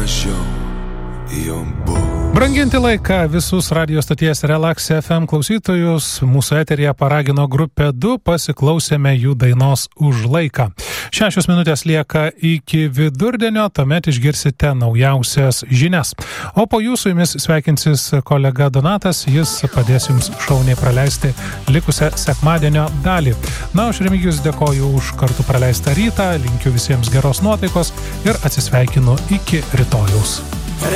Branginti laiką visus radio stoties Relax FM klausytojus, mūsų eteryje paragino grupė 2, pasiklausėme jų dainos Už laiką. 6 minutės lieka iki vidurdienio, tuomet išgirsite naujausias žinias. O po jų su jumis sveikinsis kolega Donatas, jis padės jums šauniai praleisti likusią sekmadienio dalį. Na, aš Remigijus dėkoju už kartu praleistą rytą, linkiu visiems geros nuotaikos ir atsisveikinu iki rytojaus.